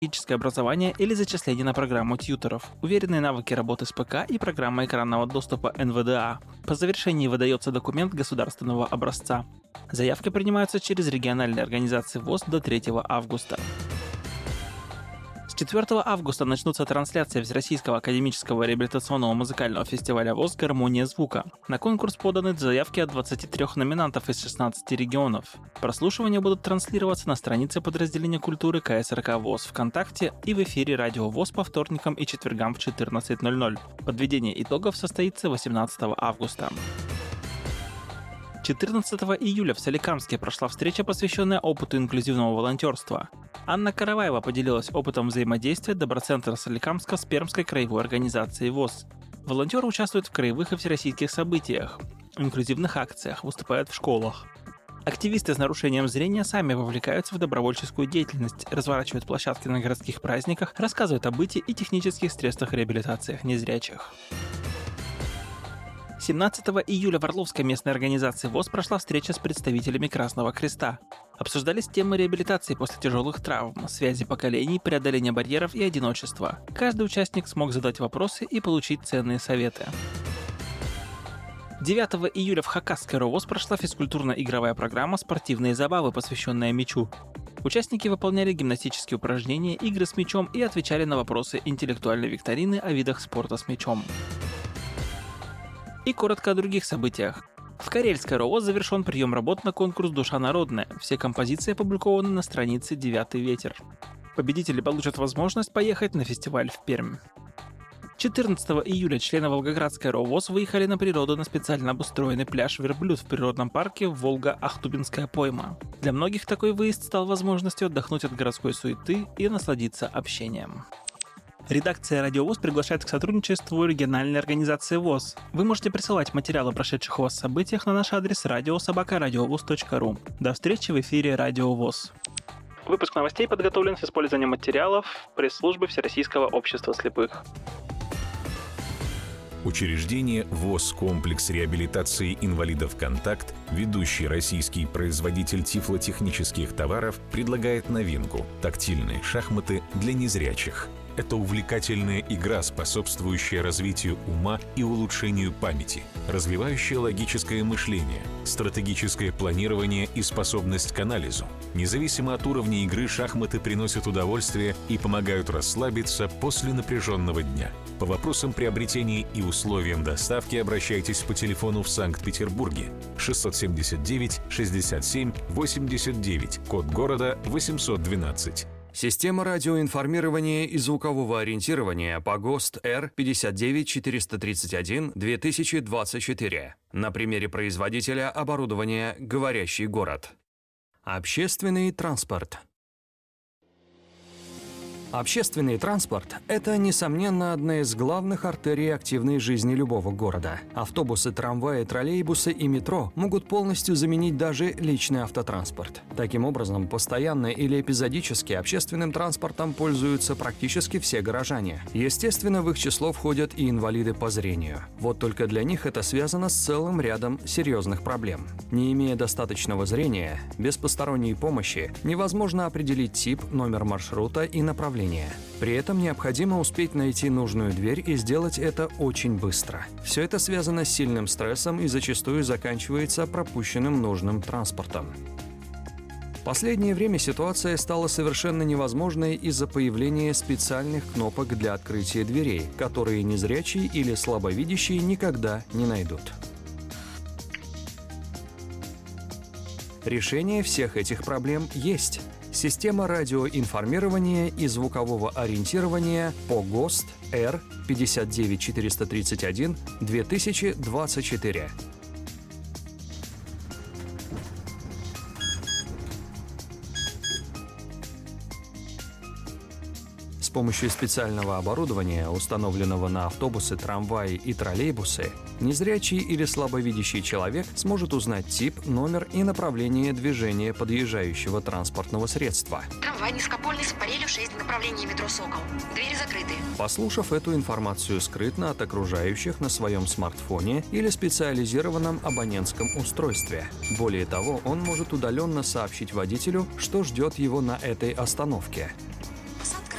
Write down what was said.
техническое образование или зачисление на программу тьюторов, уверенные навыки работы с ПК и программа экранного доступа НВДА. По завершении выдается документ государственного образца. Заявки принимаются через региональные организации ВОС до 3 августа. С 4 августа начнутся трансляции Всероссийского академического реабилитационного музыкального фестиваля ВОС «Гармония звука». На конкурс поданы заявки от 23 номинантов из 16 регионов. Прослушивания будут транслироваться на странице подразделения культуры КСРК ВОС ВКонтакте и в эфире Радио ВОС по вторникам и четвергам в 14:00. Подведение итогов состоится 18 августа. 14 июля в Соликамске прошла встреча, посвященная опыту инклюзивного волонтерства. Анна Караваева поделилась опытом взаимодействия Доброцентра Соликамска с Пермской краевой организацией ВОС. Волонтеры участвуют в краевых и всероссийских событиях, инклюзивных акциях, выступают в школах. Активисты с нарушением зрения сами вовлекаются в добровольческую деятельность, разворачивают площадки на городских праздниках, рассказывают о быте и технических средствах реабилитации незрячих. 17 июля в Орловской местной организации ВОС прошла встреча с представителями Красного Креста. Обсуждались темы реабилитации после тяжелых травм, связи поколений, преодоления барьеров и одиночества. Каждый участник смог задать вопросы и получить ценные советы. 9 июля в Хакасской РОВОС прошла физкультурно-игровая программа «Спортивные забавы», посвященная мячу. Участники выполняли гимнастические упражнения, игры с мячом и отвечали на вопросы интеллектуальной викторины о видах спорта с мячом. И коротко о других событиях. В Карельской РОВОС завершен прием работ на конкурс «Душа народная». Все композиции опубликованы на странице «Девятый ветер». Победители получат возможность поехать на фестиваль в Пермь. 14 июля члены Волгоградской РОВОС выехали на природу на специально обустроенный пляж «Верблюд» в природном парке Волга-Ахтубинская пойма. Для многих такой выезд стал возможностью отдохнуть от городской суеты и насладиться общением. Редакция Радио ВОС приглашает к сотрудничеству региональной организации ВОС. Вы можете присылать материалы о прошедших у вас событиях на наш адрес radio@radiovos.ru. До встречи в эфире Радио ВОС. Выпуск новостей подготовлен с использованием материалов пресс-службы Всероссийского общества слепых. Учреждение ВОС «Комплекс реабилитации инвалидов «Контакт», ведущий российский производитель тифлотехнических товаров, предлагает новинку – тактильные шахматы для незрячих. Это увлекательная игра, способствующая развитию ума и улучшению памяти, развивающая логическое мышление, стратегическое планирование и способность к анализу. Независимо от уровня игры, шахматы приносят удовольствие и помогают расслабиться после напряженного дня. По вопросам приобретения и условиям доставки обращайтесь по телефону в Санкт-Петербурге 679 67 89, код города 812. Система радиоинформирования и звукового ориентирования по ГОСТ R59431-2024. На примере производителя оборудования «Говорящий город». Общественный транспорт. Общественный транспорт – это, несомненно, одна из главных артерий активной жизни любого города. Автобусы, трамваи, троллейбусы и метро могут полностью заменить даже личный автотранспорт. Таким образом, постоянно или эпизодически общественным транспортом пользуются практически все горожане. Естественно, в их число входят и инвалиды по зрению. Вот только для них это связано с целым рядом серьезных проблем. Не имея достаточного зрения, без посторонней помощи невозможно определить тип, номер маршрута и направление. При этом необходимо успеть найти нужную дверь и сделать это очень быстро. Все это связано с сильным стрессом и зачастую заканчивается пропущенным нужным транспортом. В последнее время ситуация стала совершенно невозможной из-за появления специальных кнопок для открытия дверей, которые незрячие или слабовидящие никогда не найдут. Решение всех этих проблем есть. Система радиоинформирования и звукового ориентирования по ГОСТ R59431-2024. С помощью специального оборудования, установленного на автобусы, трамваи и троллейбусы, незрячий или слабовидящий человек сможет узнать тип, номер и направление движения подъезжающего транспортного средства. Трамвай низкопольный с парелью 6 в направлении метро «Сокол». Двери закрыты. Послушав эту информацию скрытно от окружающих на своем смартфоне или специализированном абонентском устройстве. Более того, он может удаленно сообщить водителю, что ждет его на этой остановке.